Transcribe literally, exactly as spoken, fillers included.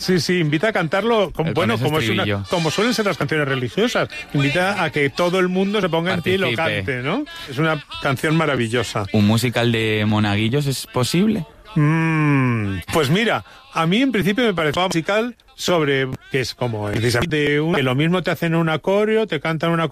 Sí, sí, invita a cantarlo, como, El bueno, con ese como, es una, estribillo. como suelen ser las canciones religiosas. Invita a que todo el mundo se ponga en pie y lo Participe. cante, ¿no? Es una canción maravillosa. ¿Un musical de monaguillos es posible? Mm, pues mira, a mí en principio me pareció un musical sobre que es como precisamente un, que lo mismo te hacen un acorio, te cantan una